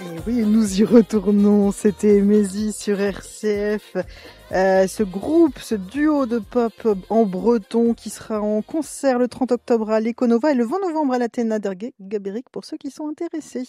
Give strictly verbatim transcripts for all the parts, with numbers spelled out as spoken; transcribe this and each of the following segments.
Et oui, nous y retournons. C'était Mézi sur R C F. Euh, ce groupe, ce duo de pop en breton qui sera en concert le trente octobre à l'Econova et le vingt novembre à l'Athéna d'Ergué-Gabéric pour ceux qui sont intéressés.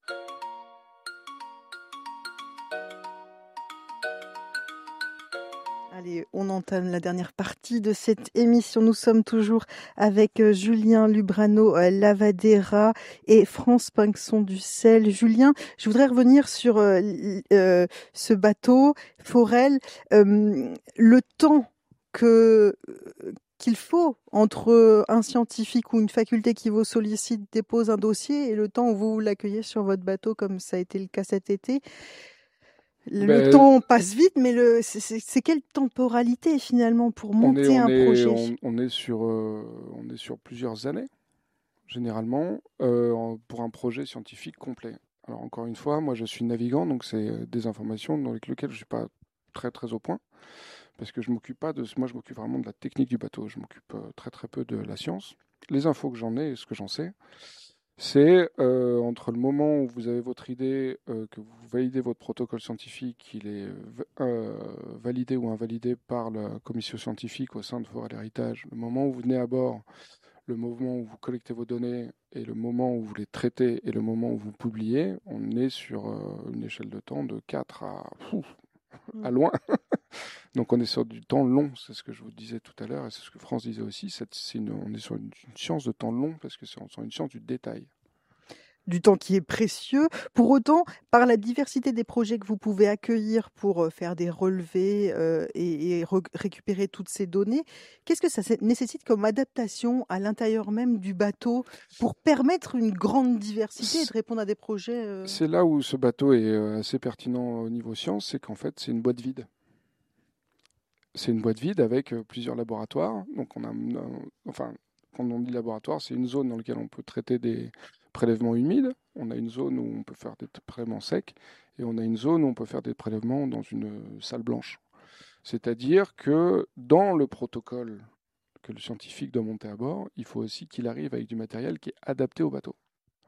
Allez, on entame la dernière partie de cette émission. Nous sommes toujours avec euh, Julien Lubrano euh, Lavadera et France Pinxon du Sel. Julien, je voudrais revenir sur euh, euh, ce bateau Forel. Euh, le temps que qu'il faut entre un scientifique ou une faculté qui vous sollicite, dépose un dossier et le temps où vous l'accueillez sur votre bateau, comme ça a été le cas cet été. Le Ben, temps passe vite, mais le, c'est, c'est, c'est quelle temporalité finalement pour on est, monter on un est, projet? on, on est sur, euh, on est sur plusieurs années, généralement, euh, en- pour un projet scientifique complet. Alors encore une fois, moi je suis navigant, donc c'est euh, des informations dans lesquelles je suis pas très très au point, parce que je m'occupe pas de, moi je m'occupe vraiment de la technique du bateau, je m'occupe euh, très très peu de la science. Les infos que j'en ai et ce que j'en sais, c'est euh, entre le moment où vous avez votre idée, euh, que vous validez votre protocole scientifique, qu'il est euh, validé ou invalidé par la commission scientifique au sein de Forêt Héritage, le moment où vous venez à bord, le moment où vous collectez vos données et le moment où vous les traitez et le moment où vous publiez, on est sur euh, une échelle de temps de quatre à, fou, à loin. Donc on est sur du temps long, c'est ce que je vous disais tout à l'heure et c'est ce que France disait aussi. C'est, c'est une, on est sur une, une science de temps long parce que c'est sur une science du détail. Du temps qui est précieux. Pour autant, par la diversité des projets que vous pouvez accueillir pour euh, faire des relevés euh, et, et re- récupérer toutes ces données, qu'est-ce que ça sé- nécessite comme adaptation à l'intérieur même du bateau pour permettre une grande diversité et de répondre à des projets euh, C'est là où ce bateau est euh, assez pertinent au niveau science, c'est qu'en fait c'est une boîte vide. C'est une boîte vide avec euh, plusieurs laboratoires. Donc on a, un- enfin, quand on dit laboratoire, c'est une zone dans laquelle on peut traiter des prélèvements humides. On a une zone où on peut faire des prélèvements secs et on a une zone où on peut faire des prélèvements dans une euh, salle blanche. C'est-à-dire que dans le protocole que le scientifique doit monter à bord, il faut aussi qu'il arrive avec du matériel qui est adapté au bateau.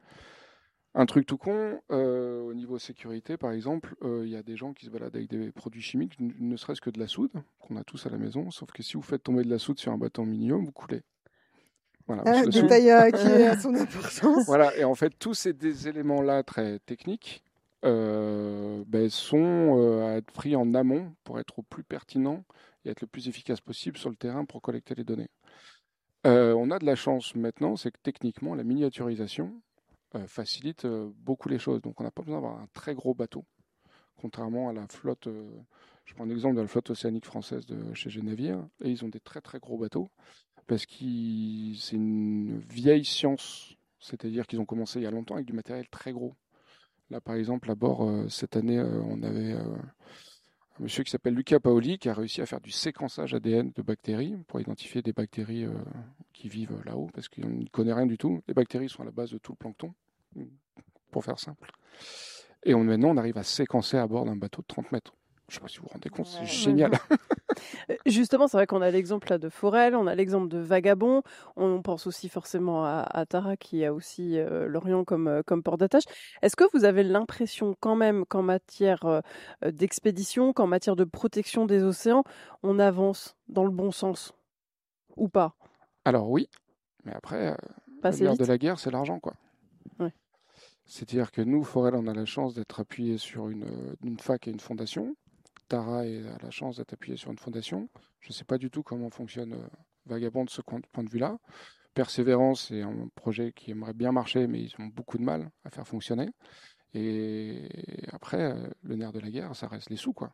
Un truc tout con, euh, au niveau sécurité, par exemple, euh, il y a des gens qui se baladent avec des produits chimiques, n- ne serait-ce que de la soude, qu'on a tous à la maison, sauf que si vous faites tomber de la soude sur un bateau aluminium, vous coulez. Voilà, parce un que la soude. détail euh, qui a son importance. Voilà, et en fait, tous ces des éléments-là très techniques euh, ben, sont euh, à être pris en amont pour être au plus pertinent et être le plus efficace possible sur le terrain pour collecter les données. Euh, on a de la chance maintenant, c'est que techniquement, la miniaturisation euh, facilite euh, beaucoup les choses. Donc on n'a pas besoin d'avoir un très gros bateau, contrairement à la flotte. Euh, je prends un exemple de la flotte océanique française de chez Génavire, et ils ont des très très gros bateaux parce que c'est une vieille science, c'est-à-dire qu'ils ont commencé il y a longtemps avec du matériel très gros. Là, par exemple, à bord, euh, cette année, euh, on avait euh, un monsieur qui s'appelle Luca Paoli qui a réussi à faire du séquençage A D N de bactéries pour identifier des bactéries euh, qui vivent là-haut, parce qu'il ne connaît rien du tout. Les bactéries sont à la base de tout le plancton, pour faire simple. Et on, maintenant, on arrive à séquencer à bord d'un bateau de trente mètres. Je ne sais pas si vous vous rendez compte, c'est Ouais. génial. Euh, Justement, c'est vrai qu'on a l'exemple là de Forel, on a l'exemple de Vagabond, on pense aussi forcément à, à Tara qui a aussi euh, Lorient comme, euh, comme port d'attache. Est-ce que vous avez l'impression quand même qu'en matière euh, euh, d'expédition, qu'en matière de protection des océans, on avance dans le bon sens ou pas? Alors oui, mais après, euh, Pas le assez nerf de vite? la guerre, c'est l'argent, quoi. Ouais. C'est-à-dire que nous, Forel, on a la chance d'être appuyé sur une, euh, une fac et une fondation. Tara est- a la chance d'être appuyé sur une fondation. Je ne sais pas du tout comment fonctionne euh, Vagabond de ce point point de vue-là. Persévérance, c'est un projet qui aimerait bien marcher, mais ils ont beaucoup de mal à faire fonctionner. Et après, euh, le nerf de la guerre, ça reste les sous, quoi.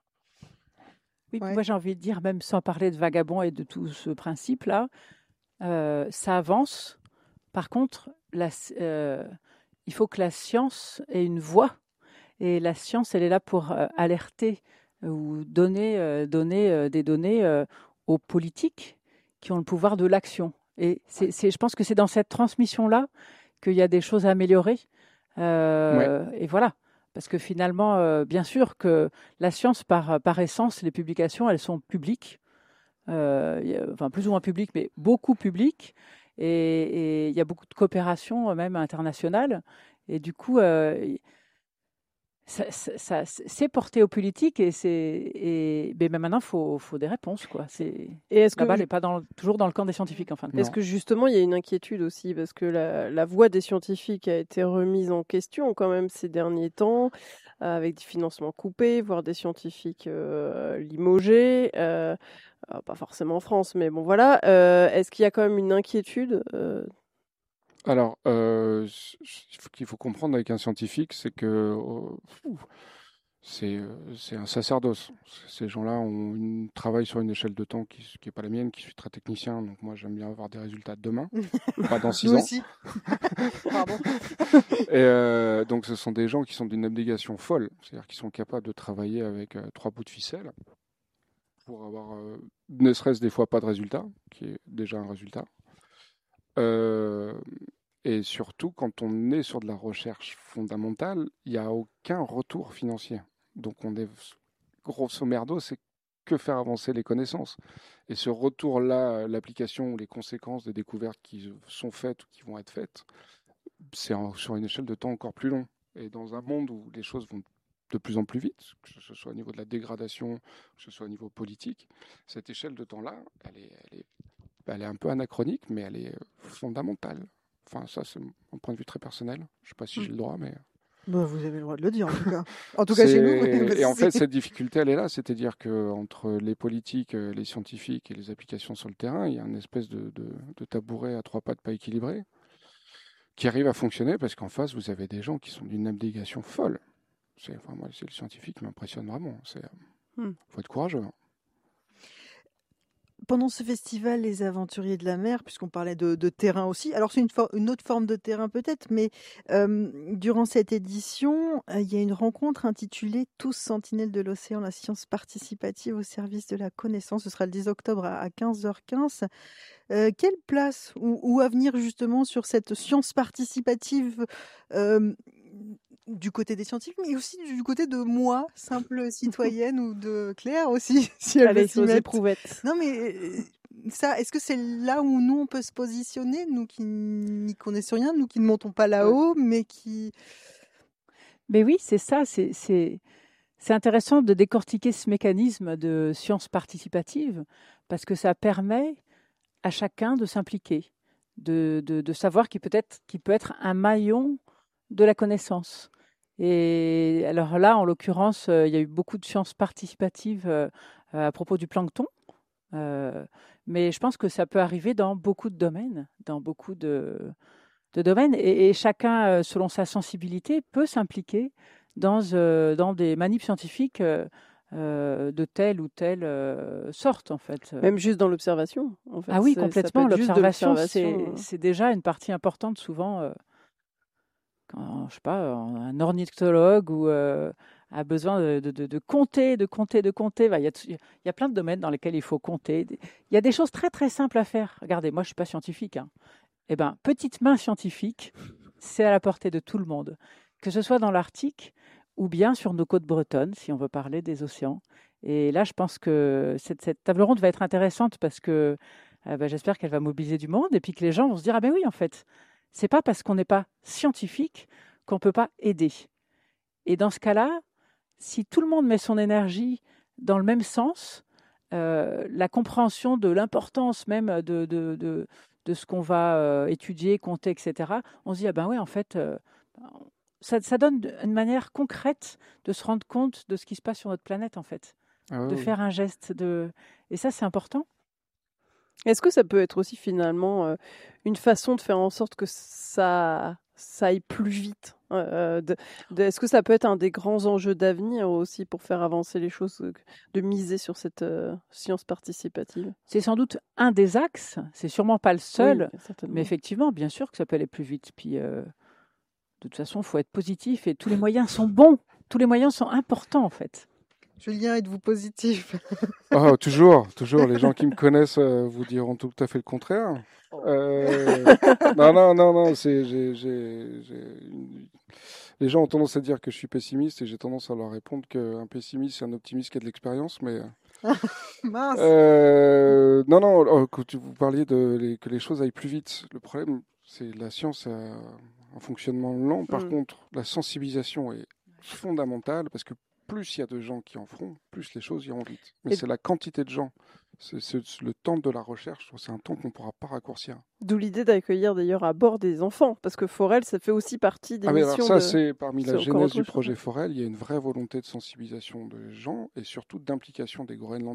Oui, puis Ouais. moi j'ai envie de dire, même sans parler de Vagabond et de tout ce principe-là, euh, ça avance. Par contre, la, euh, il faut que la science ait une voix. Et la science, elle est là pour euh, alerter ou donner, euh, donner euh, des données euh, aux politiques qui ont le pouvoir de l'action. Et c'est, c'est, je pense que c'est dans cette transmission-là qu'il y a des choses à améliorer. Ouais. Euh, et voilà. Parce que finalement, euh, bien sûr que la science, par, par essence, les publications, elles sont publiques. Euh, y a- enfin, plus ou moins publiques, mais beaucoup publiques. Et et il y a beaucoup de coopération, euh, même internationale. Et du coup, euh, ça, ça, ça- c'est porté aux politiques et c'est et mais ben maintenant faut faut des réponses quoi. C'est Et est-ce la que balle n'est pas dans, toujours dans le camp des scientifiques en fin de compte. Est-ce que justement il y a une inquiétude aussi parce que la, la voix des scientifiques a été remise en question quand même ces derniers temps euh, avec des financements coupés, voire des scientifiques euh, limogés, euh, euh, pas forcément en France, mais bon voilà. Euh, est-ce qu'il y a quand même une inquiétude euh, Alors, euh, ce qu'il faut comprendre avec un scientifique, c'est que euh, c'est euh, c'est un sacerdoce. Ces gens-là ont une travail sur une échelle de temps qui n'est pas la mienne, qui suis très technicien, donc moi j'aime bien avoir des résultats demain, pas dans six Nous ans. aussi. Pardon. Et euh, donc ce sont des gens qui sont d'une abnégation folle, c'est-à-dire qui sont capables de travailler avec euh, trois bouts de ficelle pour avoir, euh, ne serait-ce des fois pas de résultat, qui est déjà un résultat. Euh, et surtout, quand on est sur de la recherche fondamentale, il n'y a aucun retour financier. Donc on est, grosso merdo, c'est que faire avancer les connaissances. Et ce retour-là, l'application ou les conséquences des découvertes qui sont faites ou qui vont être faites, c'est en- sur une échelle de temps encore plus longue. Et dans un monde où les choses vont de plus en plus vite, que ce soit au niveau de la dégradation, que ce soit au niveau politique, cette échelle de temps-là, elle est, elle est, elle est un peu anachronique, mais elle est fondamentale. Enfin, ça, c'est mon point de vue très personnel. Je ne sais pas si j'ai le droit, mais... Bah, vous avez le droit de le dire, en tout cas. En tout cas, chez nous. C'est- Et en fait, cette difficulté, elle est là. C'est-à-dire qu'entre les politiques, euh, les scientifiques et les applications sur le terrain, il y a une espèce de, de- de tabouret à trois pattes pas équilibré qui arrive à fonctionner parce qu'en face, vous avez des gens qui sont d'une abnégation folle. C'est, enfin, moi, c'est le scientifique qui m'impressionne vraiment. Il Hmm. faut être courageux. hein. Pendant ce festival, les aventuriers de la mer, puisqu'on parlait de, de terrain aussi, alors c'est une, for- une autre forme de terrain peut-être, mais euh, durant cette édition, euh, il y a une rencontre intitulée Tous sentinelles de l'océan, la science participative au service de la connaissance. Ce sera le dix octobre à, à quinze heures quinze. Euh, quelle place ou, ou avenir justement sur cette science participative euh, du côté des scientifiques, mais aussi du côté de moi, simple citoyenne, ou de Claire aussi, si elle veut Allez, s'y aux mettre. éprouvettes. Non, mais euh, ça, est-ce que c'est là où nous, on peut se positionner, nous qui n'y connaissons rien, nous qui ne montons pas là-haut, mais qui... Mais oui, c'est ça, c'est c'est c'est intéressant de décortiquer ce mécanisme de science participative parce que ça permet à chacun de s'impliquer, de, de, de savoir qu'il peut être, qu'il peut être un maillon de la connaissance. Et alors là, en l'occurrence, euh, il y a eu beaucoup de sciences participatives euh, à propos du plancton, euh, mais je pense que ça peut arriver dans beaucoup de domaines, dans beaucoup de, de domaines, et, et chacun, euh, selon sa sensibilité, peut s'impliquer dans, euh, dans des manips scientifiques euh, euh, de telle ou telle euh, sorte, en fait. Même juste dans l'observation, en fait. Ah oui, C'est- ça peut complètement. être juste de L'observation, c'est l'observation, hein. c'est déjà une partie importante, souvent, euh, quand, je sais pas, un ornithologue ou euh, a besoin de, de- de- de compter, de compter, de compter. Bah, Il y a, t- il y a plein de domaines dans lesquels il faut compter. Il y a des choses très très simples à faire. Regardez, moi je suis pas scientifique, hein. Eh ben, petite main scientifique, c'est à la portée de tout le monde, que ce soit dans l'Arctique ou bien sur nos côtes bretonnes, si on veut parler des océans. Et là, je pense que cette, cette table ronde va être intéressante parce que euh, bah, j'espère qu'elle va mobiliser du monde et puis que les gens vont se dire ah ben oui, en fait, c'est pas parce qu'on n'est pas scientifique qu'on peut pas aider. Et dans ce cas-là, si tout le monde met son énergie dans le même sens, euh, la compréhension de l'importance même de, de, de, de ce qu'on va euh, étudier, compter, et cetera, on se dit, ah ben oui, en fait, euh, ça, ça donne une manière concrète de se rendre compte de ce qui se passe sur notre planète, en fait, Ah oui, de oui. faire un geste. De... Et ça, c'est important. Est-ce que ça peut être aussi finalement euh, une façon de faire en sorte que ça, ça aille plus vite euh, de- de- Est-ce que ça peut être un des grands enjeux d'avenir aussi pour faire avancer les choses, euh, de miser sur cette euh, science participative? C'est sans doute un des axes, c'est sûrement pas le seul, Oui, certainement. mais effectivement, bien sûr que ça peut aller plus vite. Puis, euh, de toute façon, il faut être positif et tous les moyens sont bons. Tous les moyens sont importants, en fait. Julien, êtes-vous positif? Oh, toujours, toujours. Les gens qui me connaissent euh, vous diront tout à fait le contraire. Euh, non, non, non, non. C'est, j'ai, j'ai, j'ai une- Les gens ont tendance à dire que je suis pessimiste et j'ai tendance à leur répondre qu'un pessimiste, c'est un optimiste qui a de l'expérience. Mais Mince. euh, non, non. oh, Quand tu- vous parliez de les- que les choses aillent plus vite, le problème, c'est la science a un fonctionnement lent. Par Mm. contre, la sensibilisation est fondamentale parce que plus il y a de gens qui en feront, plus les choses iront vite. Mais Et- c'est la quantité de gens. C'est, c'est- le temps de la recherche, je trouve que c'est un temps qu'on ne pourra pas raccourcir. D'où l'idée d'accueillir d'ailleurs à bord des enfants, parce que Forel, ça fait aussi partie des Ah mais alors missions ça, de... c'est parmi c'est la encore genèse autre du chose. projet Forel, il y a une vraie volonté de sensibilisation des gens et surtout d'implication des Groenlandais.